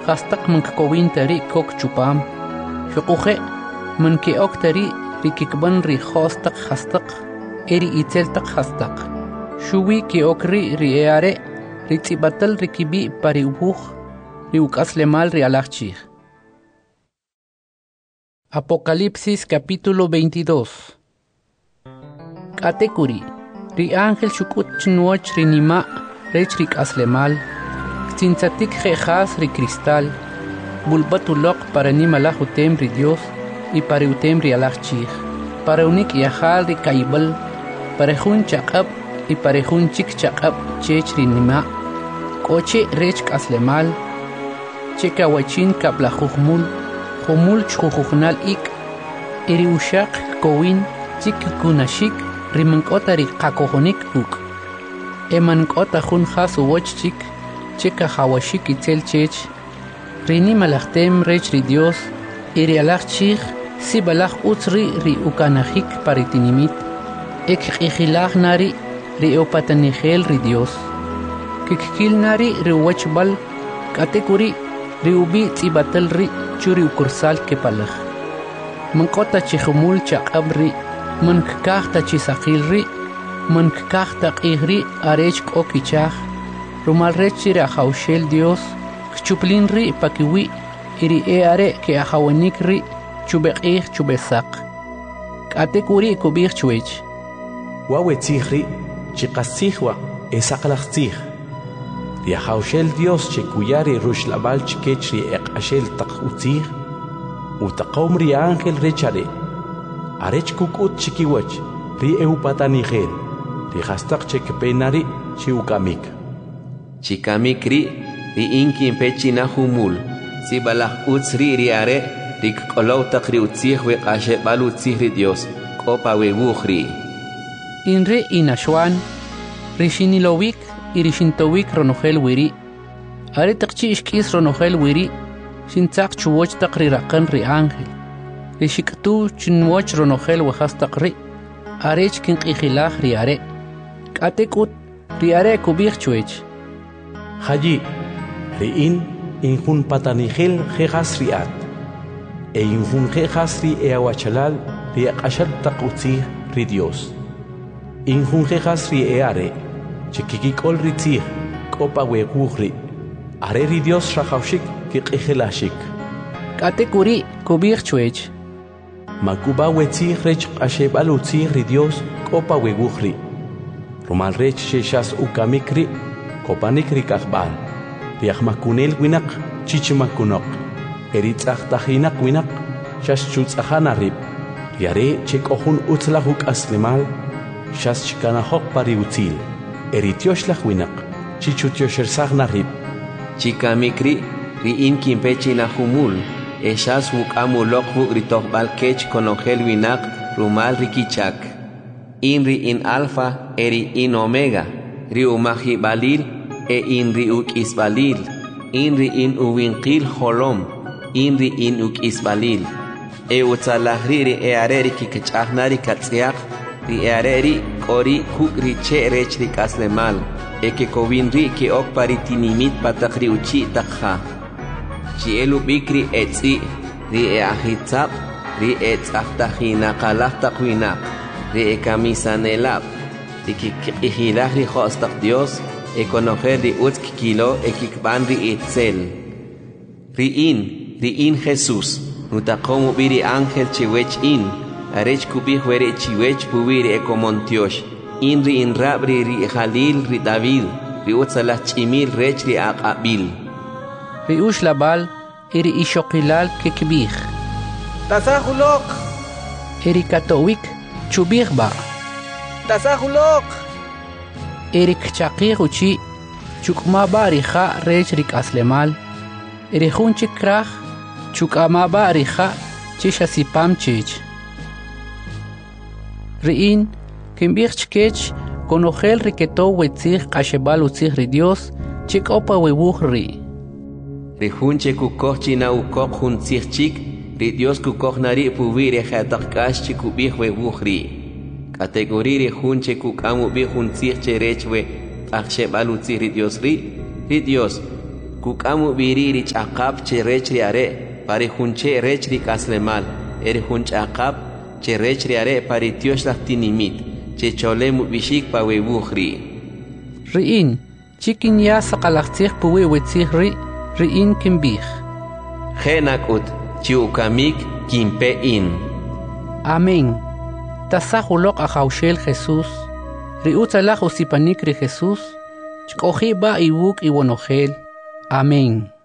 خاستق من كوين تري كوك چوبام شقوخي من كي أكتري ريكيكبن ري خاستق خاستق إري إتلتق خاستق شوي كي أكري رياري ريتيباتل ريكيبي باريوبوخ ريوك أسلمال ريالاخشيخ. Apocalipsis capítulo 22. Katekuri ri ángel shukut chnuoch ri nima rech rik aslemal ktinzatik jejas ri cristal bulbatulok para nimalaj utem ri Dios y para utem ri alaj chich para unik yahal ri kaibal para jun chakab y para jun chik chakab chech ri nima koche rech aslemal chekawachin kablajujmul Humul chujujnal ik iri ushak kowin chik kunashik rimankota ri qakohonik uk emankota jun has uwoch chik cheka hawashik itzel chech rini malachtem rech ri Dios iri alach chich si balach utzri ri ukanahik paritinimit ek ikhilach nari ri opatanigel ri Dios kikil nari ri wachbal katekuri ri ubi tibatel ri churi ukursal ke palaj man kota chihumul chaqabri man kakta chisaqilri man kakta qihri arech kokichaj rumal rechira haushel Dios chuplinri pakiwi iri are ke ahawanikri chubeqih chubesaq katekuri kubih chuech wawetzihri chiqasihwa esaqlaqtih ya haushel Dios chekuyari rushlabal chikechri eqashel taqutih utaqom ri ángel rechare arech kukut chikiwach ri eupatanigel ri hastaq chekpenari chiukamik chikamikri ri inkin pechina humul si balaj utzri ri are ri qolow taqri utzih we qashe bal utzih ri Dios qopa we bukhri inre inashwan rishinilowik irishintowik ronogel wiri are taqchi ishkis ronogel wiri shintzaq chuwoch taqri raqan ri ángel rishiktu chinwoch ronogel wajas taqri arech kin qihilaj ri are katekut ri are kubih chuech hayi ri injun patanigel jejas riat e injun jejas ri eawachalal ri aqashal taqutzi ri Dios injun jejas ri are chikikikol ritzih kopa wegugri are ri Dios rajawshik kiqihilashik katekuri kubih chuech makuba wetzih rech qashebal utzih ri Dios kopa wegugri rumal rech sheshas ukamikri kopanikri kakbal riahmakunel winak chichimakunok eritzah tahinak winak shash chutzahana rib yare chekohun utzlahuk aslimal shash chikanahok pari utzil eritioshlah winak chichutioshelsag narib chikamikri ri inkin pechina humul eshas wukamulok wuk ritohbal kech konogel winak rumal rikichak inri in alfa eri in omega ri umahi balil e inri uk isbalil inri in uwinqil holom inri in uk isbalil e utzalahri ri e areri kikchahnari katsiak ri areri kori hukri che rech ri kaslemal e ke kovinri ke ok paritinimit patakri uchi takha chi elu bikri etzi ri e ahitzab ri e tsaftahina qalaf taqwina ri e kamisanelab ri kikihilaj ri khostak Dios e conocer ri utz kilo e kikban ri etzel ri in Jesús nutaqomu biri ángel chiwech in arech kubih were chiwech pubiri e komontiosh inri in rabri ri Jalil ri David ri utzalah chimil rech ri aqabil ri ushlabal iri ishokilal kekbih tasahulok iri katowik chubih ba tasahulok iri kchaqih uchi chukma bari kha rech ri aslemal iri khunchik krah chukama bari kha chishasipam chich riin kimbih chkech konogel riketo wetzih qashebal utzih ri Dios chikopa webuh ri Rihunche kukoh china ukok huntzih chik ri Dios kukoh nari pubire khatakash chikubih webuhri kategori rihunche kukamu bih huntzih cherechwe akshebal utzih ri Dios Kukamu biri ri chaqap che rechri are pari hunche rechri kaslemal eri hunchaqap che rechri are pari tiosh tinimit che cholemu bishik pa webukhri Riin chikin ya sakalaktsik puwe wetsik riin kimbih Genakut chiukamik kimpe in Amén. Tasahulok akaushel Jesús. Riutzalaj usipanik ri Jesús. Chkoji ba iwuk iwonojel. Amén.